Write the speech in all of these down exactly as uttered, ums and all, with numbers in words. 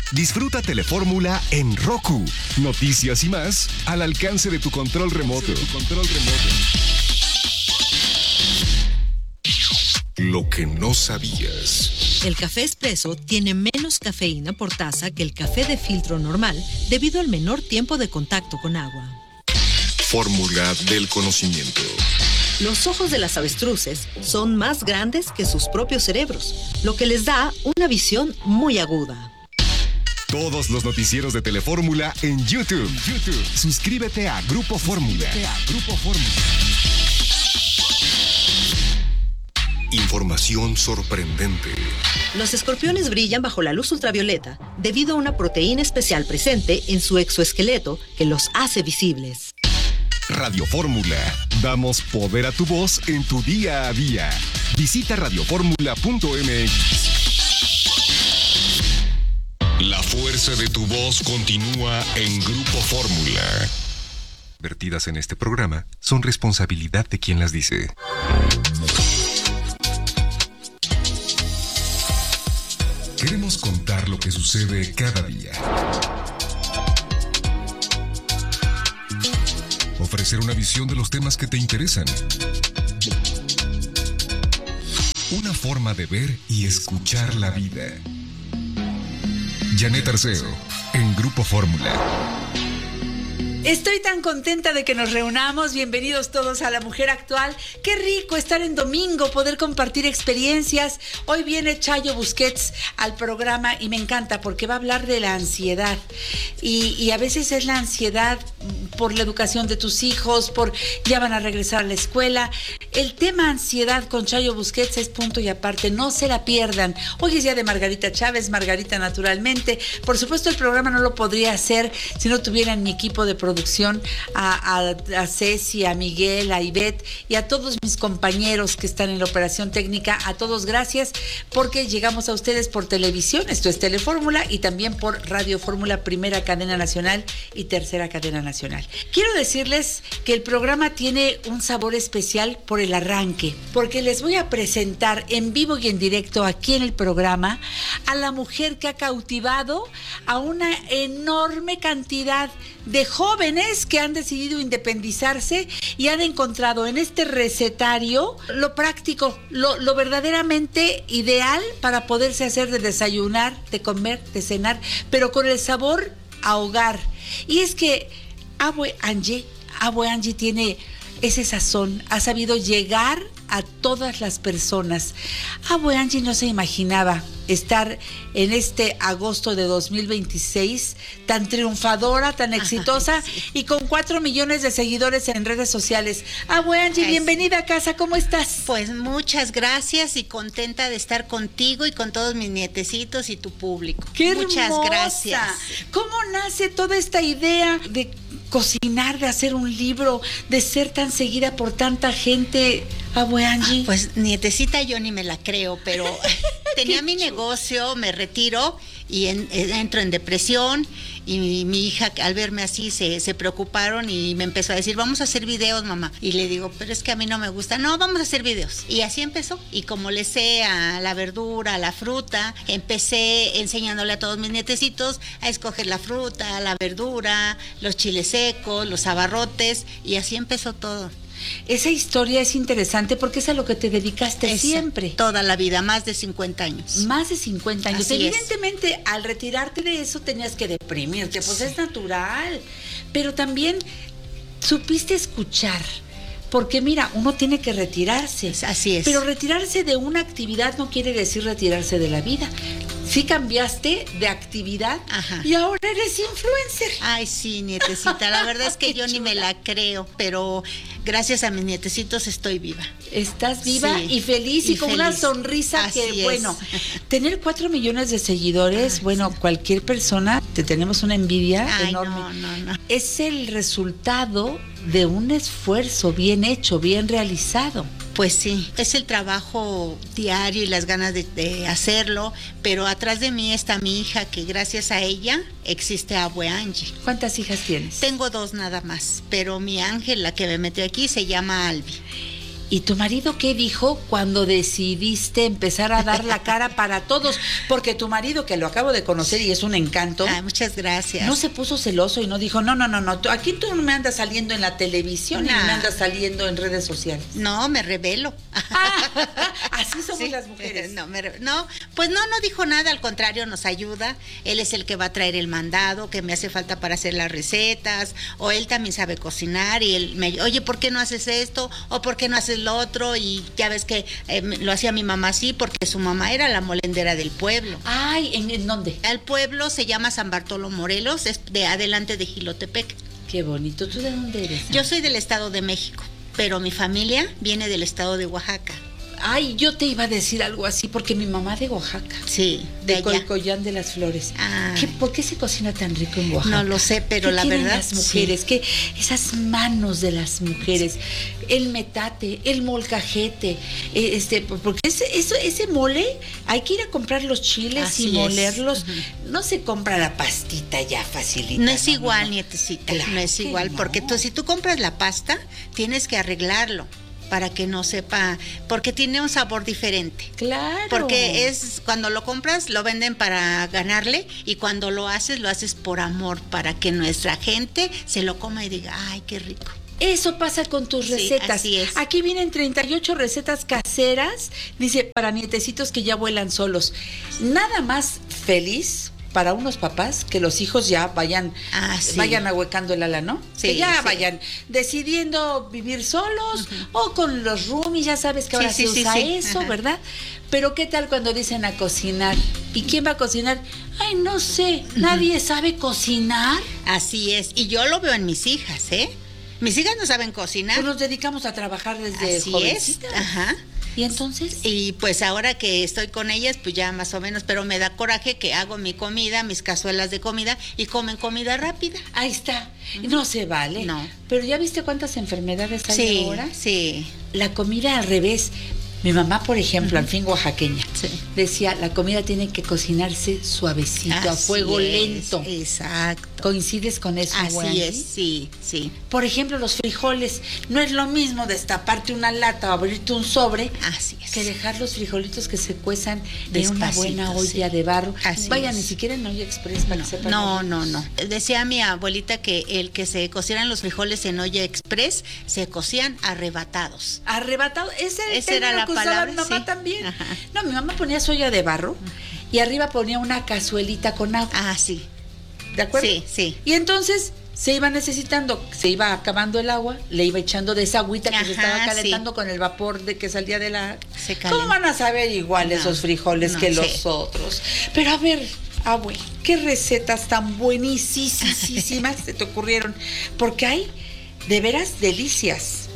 Disfruta Telefórmula en Roku. Noticias y más al alcance de tu control remoto. Tu control remoto. Lo que no sabías. El café expreso tiene menos cafeína por taza que el café de filtro normal debido al menor tiempo de contacto con agua. Fórmula del conocimiento. Los ojos de las avestruces son más grandes que sus propios cerebros, lo que les da una visión muy aguda. Todos los noticieros de Telefórmula en YouTube. YouTube. Suscríbete a Grupo Fórmula. Grupo Fórmula. Información sorprendente. Los escorpiones brillan bajo la luz ultravioleta debido a una proteína especial presente en su exoesqueleto que los hace visibles. Radio Fórmula. Damos poder a tu voz en tu día a día. Visita radioformula punto m x. La fuerza de tu voz continúa en Grupo Fórmula. Vertidas en este programa son responsabilidad de quien las dice. Queremos contar lo que sucede cada día. Ofrecer una visión de los temas que te interesan. Una forma de ver y escuchar la vida. Janet Arceo, en Grupo Fórmula. Estoy tan contenta de que nos reunamos. Bienvenidos todos a La Mujer Actual. Qué rico estar en domingo, poder compartir experiencias. Hoy viene Chayo Busquets al programa y me encanta porque va a hablar de la ansiedad. Y, y a veces es la ansiedad por la educación de tus hijos, por ya van a regresar a la escuela. El tema ansiedad con Chayo Busquets es punto y aparte. No se la pierdan. Hoy es día de Margarita Chávez, Margarita naturalmente. Por supuesto, el programa no lo podría hacer si no tuviera en mi equipo de producción a, a, a Ceci, a Miguel, a Ivette y a todos mis compañeros que están en la operación técnica. A todos gracias porque llegamos a ustedes por televisión, esto es Telefórmula, y también por Radio Fórmula, primera cadena nacional y tercera cadena nacional. Quiero decirles que el programa tiene un sabor especial por el arranque, porque les voy a presentar en vivo y en directo aquí en el programa a la mujer que ha cautivado a una enorme cantidad de jóvenes que han decidido independizarse y han encontrado en este recetario lo práctico, lo, lo verdaderamente ideal para poderse hacer de desayunar, de comer, de cenar, pero con el sabor a hogar. Y es que Abue Angie, Abue Angie tiene ese sazón, ha sabido llegar a todas las personas. Abue Angie no se imaginaba estar en este agosto de dos mil veintiséis tan triunfadora, tan exitosa. Ay, sí. Y con cuatro millones de seguidores en redes sociales. Abue Angie, Ay, bienvenida sí. a casa, ¿cómo estás? Pues muchas gracias y contenta de estar contigo y con todos mis nietecitos y tu público. ¡Qué muchas hermosa! Gracias. ¿Cómo nace toda esta idea de cocinar, de hacer un libro, de ser tan seguida por tanta gente, Abue Angie? Ah, pues nietecita yo ni me la creo, pero tenía mi negocio, me retiro y en, entro en depresión y mi, mi hija al verme así se, se preocuparon y me empezó a decir, vamos a hacer videos, mamá. Y le digo, pero es que a mí no me gusta. No, vamos a hacer videos. Y así empezó. Y como le sé a la verdura, a la fruta, empecé enseñándole a todos mis nietecitos a escoger la fruta, la verdura, los chiles secos, los abarrotes, y así empezó todo. Esa historia es interesante porque es a lo que te dedicaste Esa, siempre. Toda la vida, más de cincuenta años. Más de cincuenta años. Así Evidentemente, es. Al retirarte de eso tenías que deprimirte, pues sí. Es natural. Pero también supiste escuchar. Porque mira, uno tiene que retirarse. Así es. Pero retirarse de una actividad no quiere decir retirarse de la vida. Sí cambiaste de actividad. Ajá. Y ahora eres influencer. Ay, sí, nietecita. La verdad es que yo ni me la creo, pero gracias a mis nietecitos estoy viva. Estás viva sí, y feliz y, y con feliz. Una sonrisa Así que, es. Bueno, tener cuatro millones de seguidores, Ay, bueno, sí. Cualquier persona, te tenemos una envidia Ay, enorme. No, no, no. Es el resultado de un esfuerzo bien hecho, bien realizado. Pues sí, es el trabajo diario y las ganas de, de hacerlo, pero atrás de mí está mi hija, que gracias a ella existe Abue Angie. ¿Cuántas hijas tienes? Tengo dos nada más, pero mi ángel, la que me metió aquí, se llama Albi. ¿Y tu marido qué dijo cuando decidiste empezar a dar la cara para todos? Porque tu marido, que lo acabo de conocer y es un encanto. Ay, muchas gracias. No se puso celoso y no dijo, no, no, no, no, tú- aquí tú no me andas saliendo en la televisión ni Nah. me andas saliendo en redes sociales. No, me revelo. Así somos Sí. las mujeres. No, me re- no, pues no, no dijo nada, al contrario, nos ayuda. Él es el que va a traer el mandado, que me hace falta para hacer las recetas, o él también sabe cocinar y él me, oye, ¿por qué no haces esto? O ¿por qué no haces lo otro? Y ya ves que eh, lo hacía mi mamá así, porque su mamá era la molendera del pueblo. Ay, ¿en, en dónde? El pueblo se llama San Bartolo Morelos, es de adelante de Jilotepec. Qué bonito. ¿Tú de dónde eres? Yo soy del Estado de México, pero mi familia viene del Estado de Oaxaca. Ay, yo te iba a decir algo así, porque mi mamá de Oaxaca. Sí, De allá. Colcoyán de las Flores. Ay. ¿Qué, ¿Por qué se cocina tan rico en Oaxaca? No lo sé, pero ¿Qué la tienen verdad, las mujeres, que esas manos de las mujeres, el metate, el molcajete, eh, este, porque ese, eso, ese mole, hay que ir a comprar los chiles Así y es. molerlos. Ujú. No se compra la pastita ya facilita. No es igual, no. nietecita, Claro no es que igual, no. porque tú, si tú compras la pasta, tienes que arreglarlo para que no sepa, porque tiene un sabor diferente. Claro. Porque es cuando lo compras, lo venden para ganarle, y cuando lo haces, lo haces por amor, para que nuestra gente se lo coma y diga, ay, qué rico. Eso pasa con tus Sí, recetas. así es. Aquí vienen treinta y ocho recetas caseras, dice, para nietecitos que ya vuelan solos. Nada más feliz para unos papás que los hijos ya vayan, Ah, sí. vayan ahuecando el ala, ¿no? Sí, que ya sí. vayan decidiendo vivir solos o con los roomies, ya sabes que Sí, ahora sí, se sí, usa sí. eso, Ajá. ¿verdad? Pero ¿qué tal cuando dicen a cocinar? ¿Y quién va a cocinar? Ay, no sé, nadie sabe cocinar. Así es, y yo lo veo en mis hijas, ¿eh? Mis hijas no saben cocinar. Pues nos dedicamos a trabajar desde Así es, jovencitas. ajá. ¿Y entonces? Y pues ahora que estoy con ellas, pues ya más o menos, pero me da coraje que hago mi comida, mis cazuelas de comida, y comen comida rápida. Ahí está. No se vale. No. Pero ¿ya viste cuántas enfermedades hay Sí, ahora? sí. La comida al revés. Mi mamá, por ejemplo, al fin oaxaqueña, Sí. decía, la comida tiene que cocinarse suavecito, a Así fuego es, lento. Exacto. ¿Coincides con eso, Así Wendy? es, sí, sí. Por ejemplo, los frijoles. No es lo mismo destaparte una lata o abrirte un sobre Así es. que dejar los frijolitos que se cuezan en una Despacito, buena olla sí. de barro. Así Vaya, es. ni siquiera en olla express para que sepan. No, no, no. Decía mi abuelita que el que se cocieran los frijoles en olla express se cocían arrebatados. Arrebatado, ese Esa era la que usaba palabra, mi mamá sí. también. Ajá. No, mi mamá ponía su olla de barro y arriba ponía una cazuelita con agua, Ah, sí. ¿de acuerdo? Sí, sí. Y entonces se iba necesitando, se iba acabando el agua, le iba echando de esa agüita que Ajá, se estaba calentando sí. con el vapor de que salía de la... Se ¿Cómo calentó. van a saber igual No, esos frijoles no, que los sí. otros? Pero a ver, abue, ¿qué recetas tan buenísimas se te ocurrieron? Porque hay de veras delicias.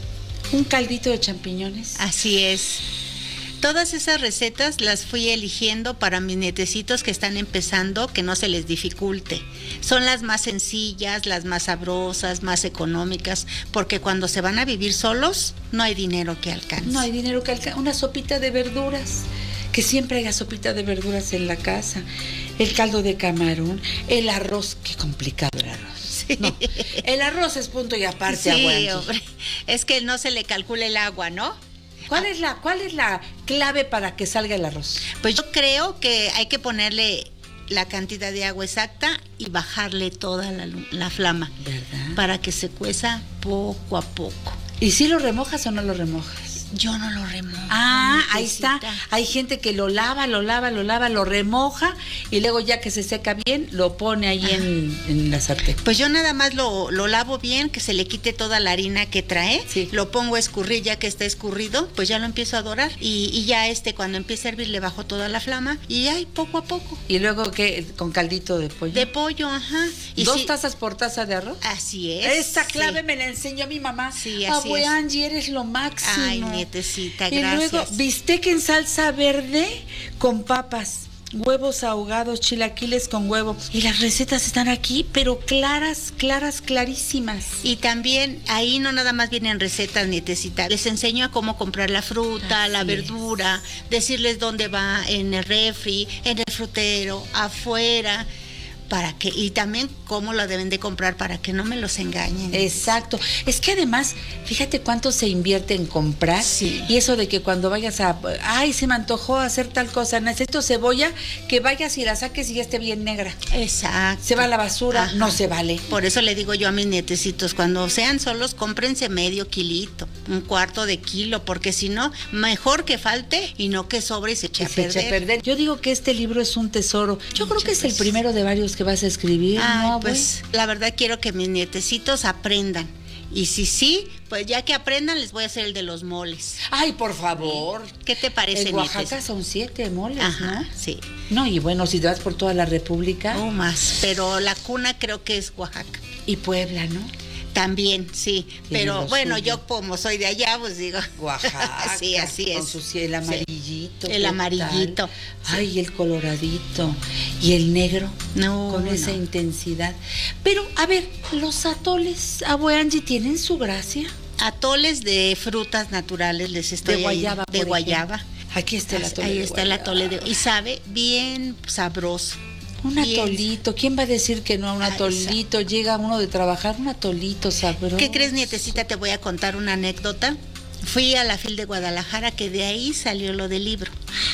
Un caldito de champiñones. Así es. Todas esas recetas las fui eligiendo para mis nietecitos que están empezando, que no se les dificulte. Son las más sencillas, las más sabrosas, más económicas, porque cuando se van a vivir solos, no hay dinero que alcance. No hay dinero que alcance. Una sopita de verduras. Que siempre haya sopita de verduras en la casa. El caldo de camarón. El arroz. Qué complicado el arroz. Sí. No, el arroz es punto y aparte, Sí, aguanto. hombre. Es que no se le calcula el agua, ¿no? ¿Cuál es la, cuál es la clave para que salga el arroz? Pues yo creo que hay que ponerle la cantidad de agua exacta y bajarle toda la, lu- la flama, ¿Verdad? para que se cueza poco a poco. ¿Y si lo remojas o no lo remojas? Yo no lo remojo. Ah, ahí nietecita. está. Hay gente que lo lava, lo lava, lo lava, lo remoja y luego ya que se seca bien, lo pone ahí en, en la sartén. Pues yo nada más lo, lo lavo bien, que se le quite toda la harina que trae, Sí. lo pongo a escurrir, ya que está escurrido, pues ya lo empiezo a dorar y, y ya este cuando empiece a hervir le bajo toda la flama y ahí poco a poco. Y luego que con caldito de pollo. De pollo, ajá. Y ¿Dos sí- tazas por taza de arroz? Así es. Esta clave sí. me la enseñó mi mamá. Sí, así Abue es. Angie, eres lo máximo. Ay, nietecita, Y gracias. luego bistec en salsa verde con papas, huevos ahogados, chilaquiles con huevo. Y las recetas están aquí, pero claras, claras, clarísimas. Y también ahí no nada más vienen recetas, nietecita. Les enseño a cómo comprar la fruta, Así la es. verdura, decirles dónde va en el refri, en el frutero, afuera, para que, y también cómo lo deben de comprar para que no me los engañen. Exacto. Es que además, fíjate cuánto se invierte en comprar. Sí. Y eso de que cuando vayas a, ay, se me antojó hacer tal cosa, necesito cebolla, que vayas y la saques y ya esté bien negra. Exacto. Se va a la basura, Ajá. no se vale. Por eso le digo yo a mis nietecitos, cuando sean solos, cómprense medio kilito, un cuarto de kilo, porque si no, mejor que falte y no que sobre y se eche a Se echa perder. a perder. Yo digo que este libro es un tesoro. Yo creo Muchas que es el gracias. primero de varios que vas a escribir, Ay, ¿no, pues la verdad quiero que mis nietecitos aprendan. Y si sí, pues ya que aprendan les voy a hacer el de los moles. Ay, por favor. ¿Qué te parece, En Oaxaca nietecito? son siete moles, Ajá, ¿no? sí. No, y bueno, si te vas por toda la República No más, pero la cuna creo que es Oaxaca. y Puebla, ¿no? También, sí. Pero lo bueno, suyo. yo como soy de allá, pues digo. Oaxaca. Sí, así es. Con su cielo, el amarillito. Sí, ¿qué el amarillito. tal? Ay, el coloradito. Y el negro. No, Con esa no. intensidad. Pero, a ver, los atoles, Abue Angie, ¿tienen su gracia? Atoles de frutas naturales les estoy De guayaba, ahí, de por guayaba. ejemplo. Aquí está el atole Ahí de está el guayaba. atole de, y sabe bien sabroso. Un Bien. atolito, ¿quién va a decir que no a un Ay, atolito? Llega uno de trabajar, un atolito sabroso. ¿Qué crees, nietecita? Te voy a contar una anécdota. Fui a la FIL de Guadalajara, que de ahí salió lo del libro.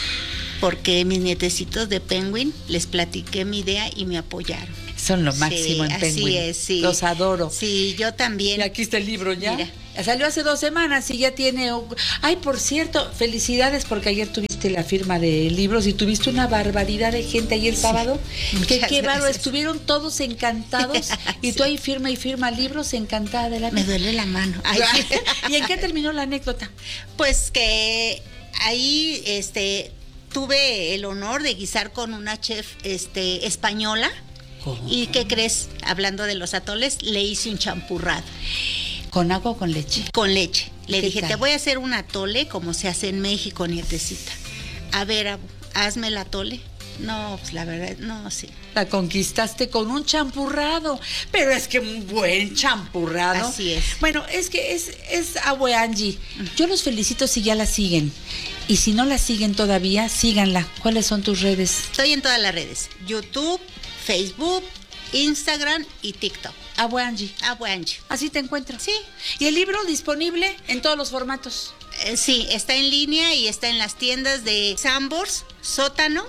Porque mis nietecitos de Penguin les platiqué mi idea y me apoyaron. Son lo máximo Sí, en Penguin. así es, sí. Los adoro. Sí, yo también. Y aquí está el libro ya. Mira. Salió hace dos semanas y ya tiene... un- Ay, por cierto, felicidades porque ayer tuviste la firma de libros y tuviste una barbaridad de gente ayer sábado. Muchas Que qué bárbaro, gracias. estuvieron todos encantados y tú ahí firma y firma libros, encantada de la Me vida. duele la mano. Ay, sí. ¿Y en qué terminó la anécdota? Pues que ahí este tuve el honor de guisar con una chef este española. ¿Cómo? ¿Y qué crees? Hablando de los atoles, le hice un champurrado ¿Con agua o con leche? con leche. Le ¿Qué dije, tal? te voy a hacer un atole como se hace en México, nietecita. A ver, Abu, hazme el atole. No, pues la verdad, no, sí. La conquistaste con un champurrado, pero es que un buen champurrado. Así es. Bueno, es que es, es Abue Angie. Yo los felicito si ya la siguen. Y si no la siguen todavía, síganla. ¿Cuáles son tus redes? Estoy en todas las redes. YouTube, Facebook, Instagram y TikTok. Abue Angie. Abu Angie. Así te encuentro. Sí. Y el libro disponible en todos los formatos. Eh, sí, está en línea y está en las tiendas de Sambors, Sótano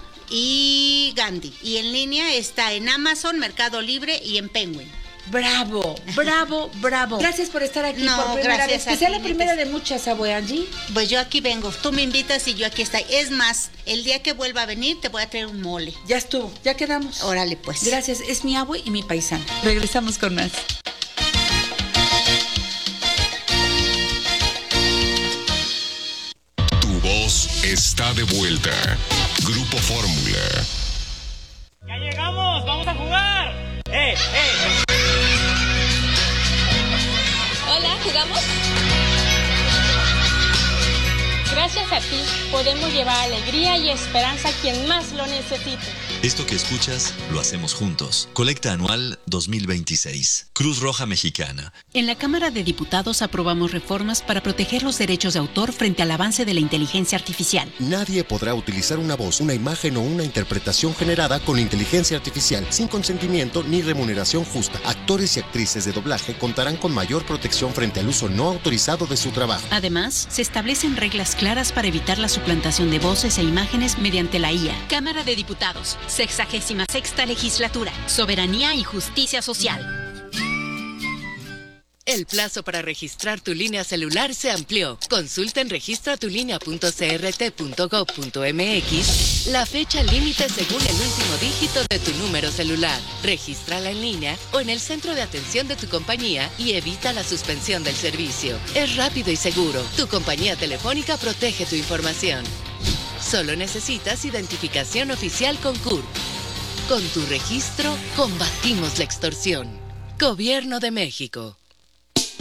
y Gandhi. Y en línea está en Amazon, Mercado Libre y en Penguin. Bravo, bravo, bravo. Gracias por estar aquí No, por primera gracias vez. Que a sea ti, la primera Netes. de muchas, Abue Angie. Pues yo aquí vengo, tú me invitas y yo aquí estoy. Es más, el día que vuelva a venir te voy a traer un mole. Ya estuvo, ya quedamos. Órale pues. Gracias, es mi abue y mi paisano. Regresamos con más. Tu voz está de vuelta. Grupo Fórmula. ¡Ya llegamos! ¡Vamos a jugar! ¡Eh, eh! Hola, ¿jugamos? Gracias a ti podemos llevar alegría y esperanza a quien más lo necesite. Esto que escuchas lo hacemos juntos. Colecta anual dos mil veintiséis. Cruz Roja Mexicana. En la Cámara de Diputados aprobamos reformas para proteger los derechos de autor frente al avance de la inteligencia artificial. Nadie podrá utilizar una voz, una imagen o una interpretación generada con inteligencia artificial sin consentimiento ni remuneración justa. Actores y actrices de doblaje contarán con mayor protección frente al uso no autorizado de su trabajo. Además, se establecen reglas claras para evitar la suplantación de voces e imágenes mediante la I A. Cámara de Diputados, sexagésima sexta legislatura, soberanía y justicia social. El plazo para registrar tu línea celular se amplió. Consulta en registra tu línea punto c r t punto gov punto m x la fecha límite según el último dígito de tu número celular. Regístrala en línea o en el centro de atención de tu compañía y evita la suspensión del servicio. Es rápido y seguro. Tu compañía telefónica protege tu información. Solo necesitas identificación oficial con C U R. Con tu registro, combatimos la extorsión. Gobierno de México.